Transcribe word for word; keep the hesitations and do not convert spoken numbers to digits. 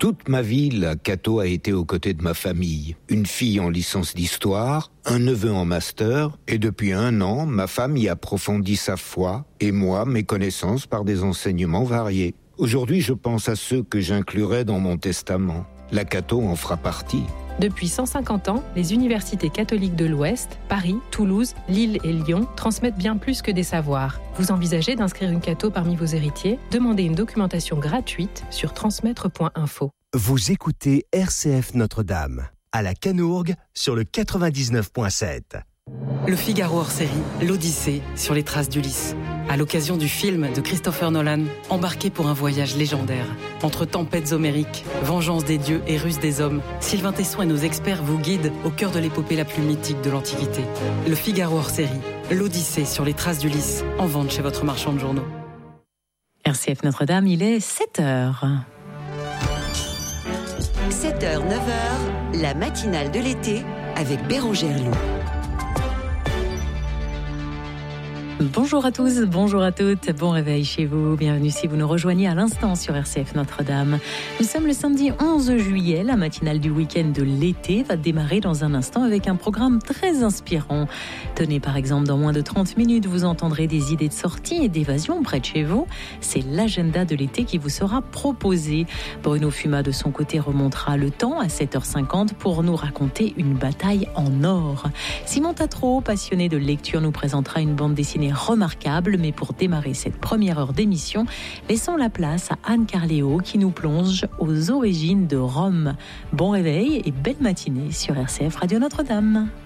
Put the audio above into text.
Toute ma vie, la Cato a été aux côtés de ma famille. Une fille en licence d'histoire, un neveu en master, et depuis un an, ma femme y approfondit sa foi, et moi, mes connaissances par des enseignements variés. Aujourd'hui, je pense à ceux que j'inclurai dans mon testament. La Cato en fera partie. Depuis cent cinquante ans, les universités catholiques de l'Ouest, Paris, Toulouse, Lille et Lyon transmettent bien plus que des savoirs. Vous envisagez d'inscrire une Cato parmi vos héritiers ? Demandez une documentation gratuite sur transmettre point info. Vous écoutez R C F Notre-Dame, à la Canourgue, sur le quatre-vingt-dix-neuf virgule sept. Le Figaro hors série, l'Odyssée, sur les traces d'Ulysse. À l'occasion du film de Christopher Nolan, embarqué pour un voyage légendaire. Entre tempêtes homériques, vengeance des dieux et ruse des hommes, Sylvain Tesson et nos experts vous guident au cœur de l'épopée la plus mythique de l'Antiquité. Le Figaro hors série, l'Odyssée sur les traces d'Ulysse, en vente chez votre marchand de journaux. R C F Notre-Dame, il est sept heures. sept heures, neuf heures, la matinale de l'été avec Bérangère Loup. Bonjour à tous, bonjour à toutes, bon réveil chez vous, bienvenue si vous nous rejoignez à l'instant sur R C F Notre-Dame. Nous sommes le samedi onze juillet, la matinale du week-end de l'été va démarrer dans un instant avec un programme très inspirant. Tenez par exemple, dans moins de trente minutes, vous entendrez des idées de sortie et d'évasion près de chez vous. C'est l'agenda de l'été qui vous sera proposé. Bruno Fuma de son côté remontera le temps à sept heures cinquante pour nous raconter une bataille en or. Simon Tatro, passionné de lecture, nous présentera une bande dessinée remarquable, mais pour démarrer cette première heure d'émission, laissons la place à Anne Carléo qui nous plonge aux origines de Rome. Bon réveil et belle matinée sur R C F Radio Notre-Dame.